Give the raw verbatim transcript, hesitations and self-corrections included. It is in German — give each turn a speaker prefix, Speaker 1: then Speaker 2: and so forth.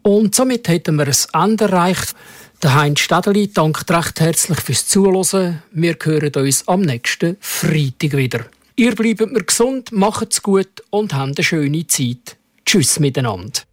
Speaker 1: Und somit hätten wir ein Ende erreicht. Der Heinz Städeli dankt recht herzlich fürs Zuhören. Wir hören uns am nächsten Freitag wieder. Ihr bleibt mir gesund, macht's gut und habt eine schöne Zeit. Tschüss miteinander.